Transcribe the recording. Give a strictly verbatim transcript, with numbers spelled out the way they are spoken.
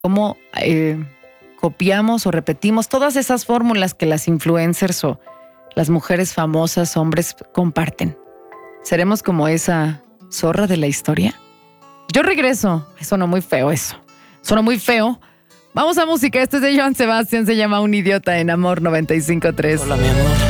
cómo eh, copiamos o repetimos todas esas fórmulas que las influencers o las mujeres famosas, hombres, comparten. ¿Seremos como esa zorra de la historia? Yo regreso. Sonó muy feo eso. Sonó muy feo. Vamos a música. Este es de Joan Sebastián. Se llama Un Idiota en Amor noventa y cinco punto tres. Hola, mi amor.